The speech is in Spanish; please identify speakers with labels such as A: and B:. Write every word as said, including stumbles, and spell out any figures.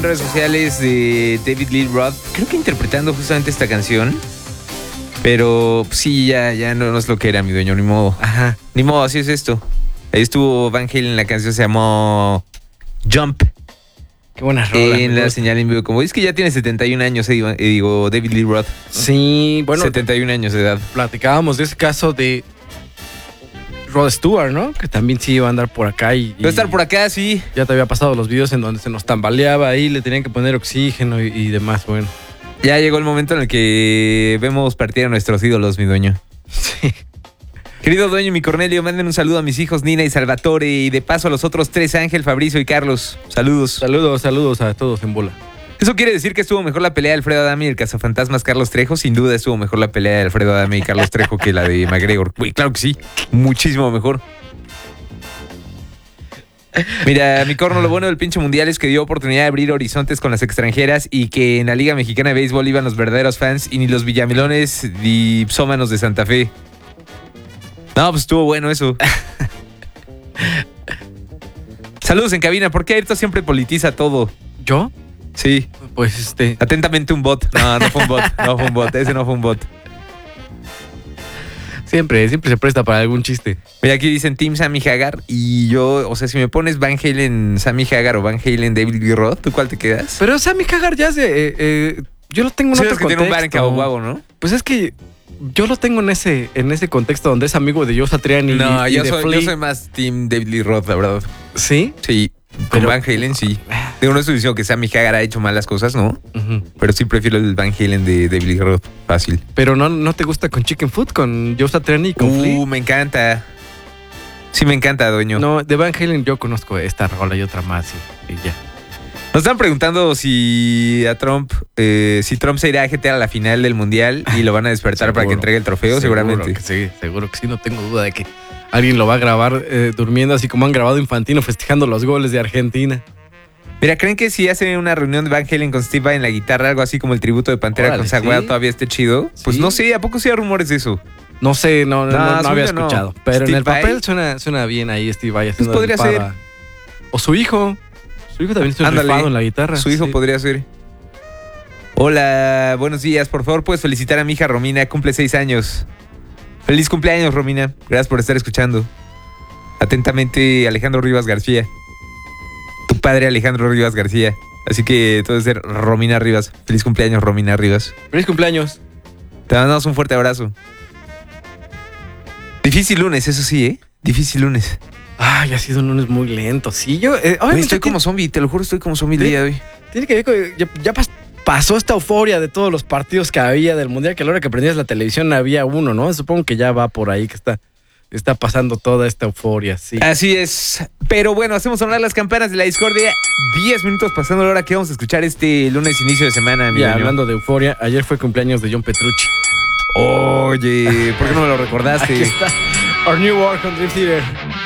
A: redes sociales de David Lee Roth, creo que interpretando justamente esta canción. Pero sí, ya, ya no, no es lo que era, mi dueño, ni modo.
B: Ajá.
A: Ni modo, así es esto. Ahí estuvo Van Halen, la canción se llamó Jump.
B: Qué buena rola.
A: En la señal en vivo. Como es que ya tiene setenta y un años, eh, digo, eh, digo David Lee Roth.
B: Sí, bueno.
A: setenta y un años de edad.
B: Platicábamos de ese caso de Rod Stewart, ¿no? Que también sí iba a andar por acá y...
A: Va a estar por acá, sí.
B: Ya te había pasado los videos en donde se nos tambaleaba ahí, le tenían que poner oxígeno y, y demás, bueno.
A: Ya llegó el momento en el que vemos partir a nuestros ídolos, mi dueño.
B: Sí.
A: Querido dueño, mi Cornelio, manden un saludo a mis hijos Nina y Salvatore y de paso a los otros tres, Ángel, Fabricio y Carlos. Saludos.
B: Saludos, saludos a todos en bola.
A: ¿Eso quiere decir que estuvo mejor la pelea de Alfredo Adame y el cazafantasmas Carlos Trejo? Sin duda estuvo mejor la pelea de Alfredo Adame y Carlos Trejo que la de McGregor. Uy, claro que sí, muchísimo mejor. Mira, mi Corno, lo bueno del pinche mundial es que dio oportunidad de abrir horizontes con las extranjeras y que en la Liga Mexicana de Béisbol iban los verdaderos fans y ni los villamelones ni sómanos de Santa Fe. No, pues estuvo bueno eso. Saludos en cabina. ¿Por qué Ayrton siempre politiza todo?
B: ¿Yo?
A: Sí.
B: Pues este...
A: Atentamente un bot. No, no fue un bot. No fue un bot. Ese no fue un bot.
B: Siempre, siempre se presta para algún chiste.
A: Mira, aquí dicen Team Sammy Hagar y yo, o sea, si me pones Van Halen Sammy Hagar o Van Halen David Lee Roth, ¿tú cuál te quedas?
B: Pero Sammy Hagar ya se... Eh, eh, yo lo tengo en
A: Sí,
B: otro
A: es que
B: contexto.
A: tiene un bar en Cabo Guabo, ¿no?
B: Pues es que yo lo tengo en ese, en ese contexto donde es amigo de Joe Satriani.
A: No,
B: y,
A: yo,
B: y de
A: soy,
B: Flea.
A: yo soy más Team David Lee Roth, la verdad.
B: ¿Sí?
A: Sí, con
B: Pero-
A: Van Halen sí. Digo, no estoy diciendo que Sammy Hagar ha hecho malas cosas, ¿no?
B: Uh-huh.
A: Pero sí prefiero el Van Halen de David Lee Roth, fácil.
B: Pero no, no te gusta con Chicken Food, con Joe Satriani y con
A: Uh,
B: Flea.
A: me encanta. Sí me encanta, dueño.
B: No, de Van Halen yo conozco esta rola y otra más y, y ya.
A: Nos están preguntando si a Trump, eh, si Trump se irá a jetear a la final del mundial y lo van a despertar para que
B: Seguro.
A: entregue el trofeo,
B: Seguro
A: seguramente.
B: que sí, seguro que sí, no tengo duda de que alguien lo va a grabar eh, durmiendo, así como han grabado Infantino festejando los goles de Argentina.
A: Mira, ¿creen que si hace una reunión de Van Halen con Steve Vai en la guitarra, algo así como el tributo de Pantera
B: Órale,
A: con Zakk Wylde
B: ¿sí?
A: todavía esté chido? Pues
B: Sí.
A: no sé, ¿a poco sí hay rumores de eso?
B: No sé, no, no,
A: No,
B: no, no
A: según
B: había
A: yo no.
B: escuchado. Pero
A: Steve
B: en el papel
A: Vai.
B: suena, suena bien ahí Steve Vai haciendo
A: podría
B: ripada.
A: ser.
B: O su hijo. Su hijo también está
A: Ándale.
B: rifado en la guitarra.
A: Su hijo
B: sí.
A: podría ser. Hola, buenos días. Por favor, puedes felicitar a mi hija Romina, cumple seis años. Feliz cumpleaños, Romina. Gracias por estar escuchando. Atentamente, Alejandro Rivas García. Tu padre, Alejandro Rivas García. Así que todo debe ser Romina Rivas. Feliz cumpleaños, Romina Rivas.
B: Feliz cumpleaños.
A: Te mandamos un fuerte abrazo. Difícil lunes, eso sí, ¿eh? Difícil lunes.
B: Ay, ha sido un lunes muy lento. Sí, yo... Eh,
A: Güey,
B: obviamente
A: estoy
B: tiene,
A: como zombie, te lo juro, estoy como zombie el
B: ¿Sí?
A: día de hoy.
B: tiene que ver con... Ya, ya pas- pasó esta euforia de todos los partidos que había del Mundial, que a la hora que prendías la televisión había uno, ¿no? Supongo que ya va por ahí, que está, está pasando toda esta euforia, sí.
A: Así es. Pero bueno, hacemos sonar las campanas de la discordia. Diez minutos pasando la hora que vamos a escuchar este lunes inicio de semana, mi
B: Ya,
A: dueño.
B: hablando de euforia, ayer fue cumpleaños de John Petrucci.
A: Oye, ¿por qué no me lo recordaste?
B: Aquí está. Our New World on Dream Theater.